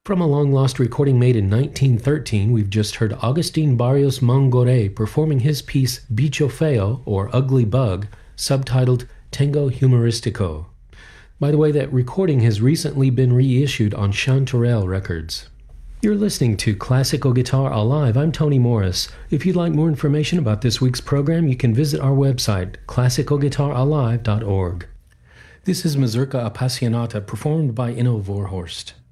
From a long-lost recording made in 1913, we've just heard Agustin Barrios Mangoré performing his piece Bicho Feo, or Ugly Bug, subtitled Tango Humoristico. By the way, that recording has recently been reissued on Chanterelle Records. You're listening to Classical Guitar Alive. I'm Tony Morris. If you'd like more information about this week's program, you can visit our website, classicalguitaralive.org. This is Mazurka Appassionata, performed by Inno Vorhorst.